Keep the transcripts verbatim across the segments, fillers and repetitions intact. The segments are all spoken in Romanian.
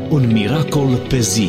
un miracol pe zi.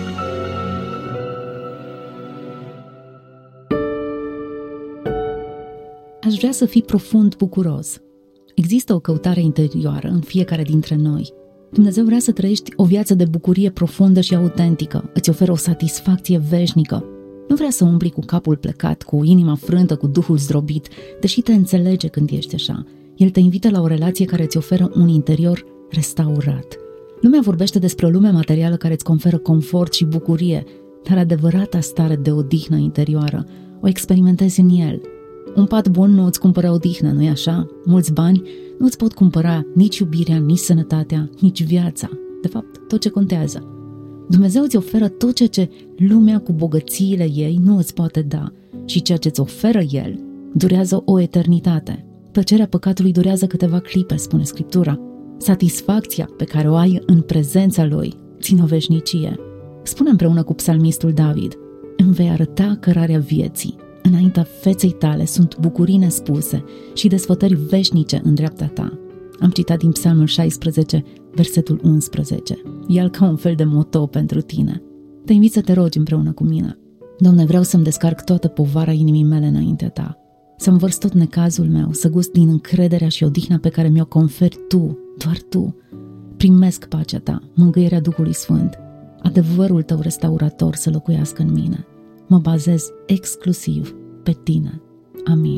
Aș vrea să fii profund bucuros. Există o căutare interioară în fiecare dintre noi. Dumnezeu vrea să trăiești o viață de bucurie profundă și autentică, îți oferă o satisfacție veșnică. Nu vrea să umbli cu capul plecat, cu inima frântă, cu duhul zdrobit, deși te înțelege când ești așa. El te invită la o relație care îți oferă un interior restaurat. Lumea vorbește despre o lume materială care îți conferă confort și bucurie, dar adevărata stare de odihnă interioară o experimentezi în el. Un pat bun nu îți cumpără odihnă, nu-i așa? Mulți bani nu îți pot cumpăra nici iubirea, nici sănătatea, nici viața. De fapt, tot ce contează. Dumnezeu îți oferă tot ceea ce lumea cu bogățiile ei nu îți poate da și ceea ce îți oferă El durează o eternitate. Plăcerea păcatului durează câteva clipe, spune Scriptura. Satisfacția pe care o ai în prezența Lui ține o veșnicie. Spune împreună cu psalmistul David: îmi vei arăta cărarea vieții. Înaintea feței tale sunt bucurii nespuse și desfătări veșnice în dreapta ta. Am citat din Psalmul șaisprezece, versetul unsprezece. El ca un fel de moto pentru tine. Te invit să te rogi împreună cu mine. Doamne, vreau să-mi descarc toată povara inimii mele înaintea ta, să-mi vărs tot necazul meu, să gust din încrederea și odihna pe care mi-o conferi tu, doar tu. Primesc pacea ta, mângâierea Duhului Sfânt, adevărul tău restaurator să locuiască în mine. Mă bazez exclusiv pe tine. Amin.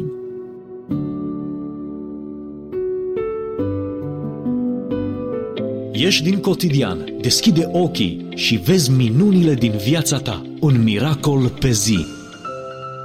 Ieși din cotidian, deschide ochii și vezi minunile din viața ta. Un miracol pe zi.